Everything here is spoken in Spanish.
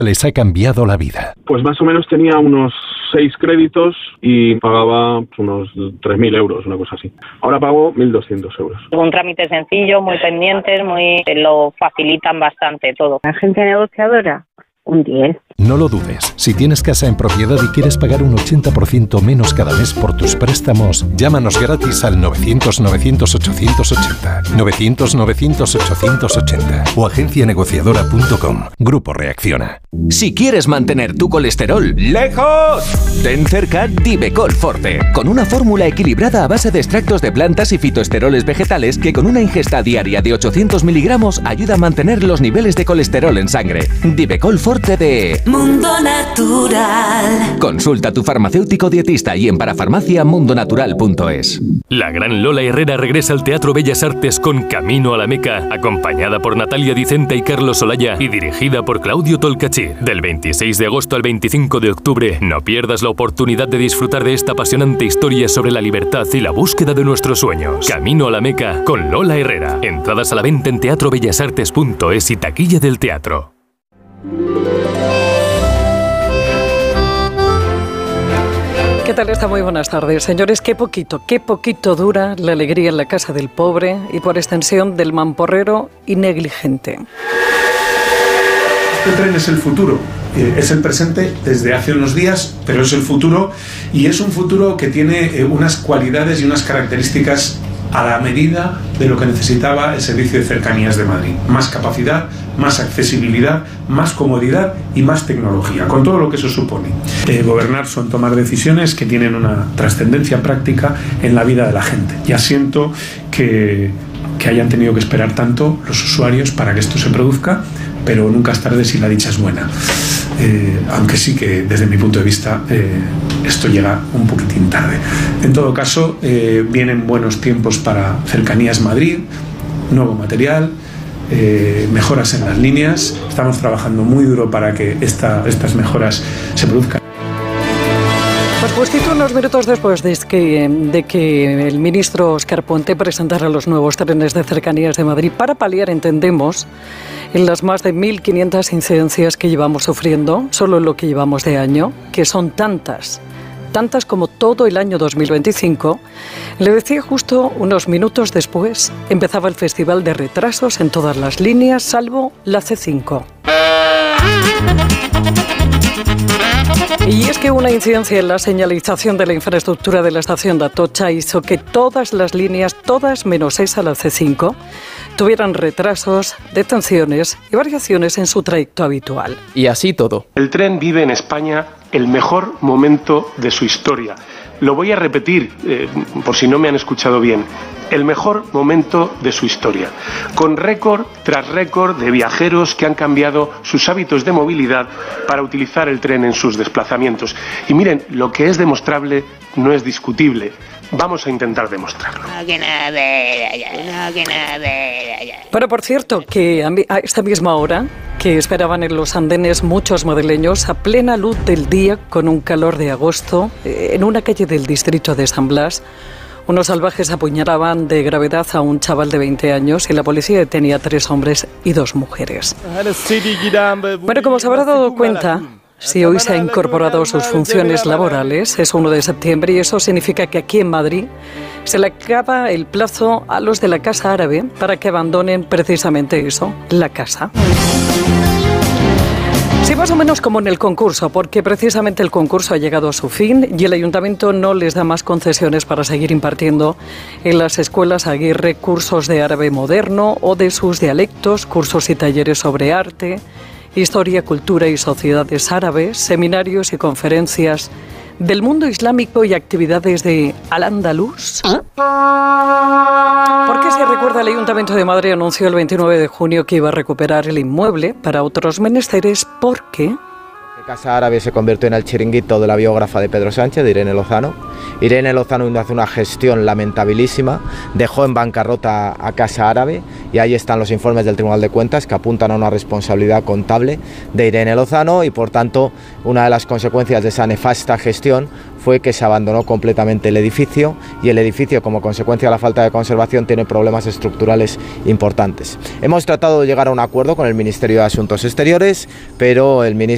les ha cambiado la vida. Pues más o menos tenía unos 6 créditos y pagaba unos 3.000 euros, una cosa así. Ahora pago 1.200 euros. Un trámite sencillo, muy pendientes, lo facilitan bastante todo. Agencia negociadora, un 10. No lo dudes. Si tienes casa en propiedad y quieres pagar un 80% menos cada mes por tus préstamos, llámanos gratis al 900-900-880. 900-900-880 o agencianegociadora.com. Grupo Reacciona. Si quieres mantener tu colesterol lejos, ten cerca Divecol Forte, con una fórmula equilibrada a base de extractos de plantas y fitoesteroles vegetales que con una ingesta diaria de 800 miligramos ayuda a mantener los niveles de colesterol en sangre. Divecol Forte de Mundo Natural. Consulta a tu farmacéutico dietista y en parafarmaciamundonatural.es. La gran Lola Herrera regresa al Teatro Bellas Artes con Camino a la Meca, acompañada por Natalia Dicenta y Carlos Olaya y dirigida por Claudio Tolcachir. Del 26 de agosto al 25 de octubre, no pierdas la oportunidad de disfrutar de esta apasionante historia sobre la libertad y la búsqueda de nuestros sueños. Camino a la Meca con Lola Herrera. Entradas a la venta en teatrobellasartes.es y taquilla del teatro. ¿Qué tal está? Muy buenas tardes. Señores, qué poquito dura la alegría en la casa del pobre y por extensión del mamporrero y negligente. Este tren es el futuro, es el presente desde hace unos días, pero es el futuro y es un futuro que tiene unas cualidades y unas características a la medida de lo que necesitaba el Servicio de Cercanías de Madrid. Más capacidad, más accesibilidad, más comodidad y más tecnología, con todo lo que eso supone. Gobernar son tomar decisiones que tienen una trascendencia práctica en la vida de la gente. Ya siento que hayan tenido que esperar tanto los usuarios para que esto se produzca, pero nunca es tarde si la dicha es buena. Aunque sí que desde mi punto de vista esto llega un poquitín tarde. En todo caso, vienen buenos tiempos para Cercanías Madrid, nuevo material, mejoras en las líneas. Estamos trabajando muy duro para que estas mejoras se produzcan. Pues justito unos minutos después de que el ministro Óscar Puente presentara los nuevos trenes de Cercanías de Madrid para paliar, entendemos, en las más de 1.500 incidencias que llevamos sufriendo, solo en lo que llevamos de año, que son tantas como todo el año 2025, le decía justo unos minutos después, empezaba el festival de retrasos en todas las líneas, salvo la C5. Y es que una incidencia en la señalización de la infraestructura de la estación de Atocha hizo que todas las líneas, todas menos esa, la C5, tuvieran retrasos, detenciones y variaciones en su trayecto habitual. Y así todo. El tren vive en España el mejor momento de su historia. Lo voy a repetir, por si no me han escuchado bien. El mejor momento de su historia, con récord tras récord de viajeros que han cambiado sus hábitos de movilidad para utilizar el tren en sus desplazamientos. Y miren, lo que es demostrable no es discutible. Vamos a intentar demostrarlo. Bueno, por cierto, que a esta misma hora, que esperaban en los andenes muchos madrileños a plena luz del día, con un calor de agosto, en una calle del distrito de San Blas, unos salvajes apuñalaban de gravedad a un chaval de 20 años y la policía detenía a 3 hombres y 2 mujeres. Bueno, como se habrá dado cuenta, si hoy se ha incorporado sus funciones laborales, es 1 de septiembre y eso significa que aquí en Madrid se le acaba el plazo a los de la Casa Árabe para que abandonen precisamente eso, la casa. Sí, más o menos como en el concurso, porque precisamente el concurso ha llegado a su fin y el ayuntamiento no les da más concesiones para seguir impartiendo en las escuelas Aguirre cursos de árabe moderno o de sus dialectos, cursos y talleres sobre arte, historia, cultura y sociedades árabes, seminarios y conferencias del mundo islámico y actividades de Al-Andalus. Porque se recuerda, el Ayuntamiento de Madrid anunció el 29 de junio que iba a recuperar el inmueble para otros menesteres porque Casa Árabe se convirtió en el chiringuito de la biógrafa de Pedro Sánchez, de Irene Lozano. Irene Lozano hace una gestión lamentabilísima, dejó en bancarrota a Casa Árabe y ahí están los informes del Tribunal de Cuentas que apuntan a una responsabilidad contable de Irene Lozano y por tanto una de las consecuencias de esa nefasta gestión fue que se abandonó completamente el edificio y el edificio, como consecuencia de la falta de conservación, tiene problemas estructurales importantes. Hemos tratado de llegar a un acuerdo con el Ministerio de Asuntos Exteriores, pero el ministro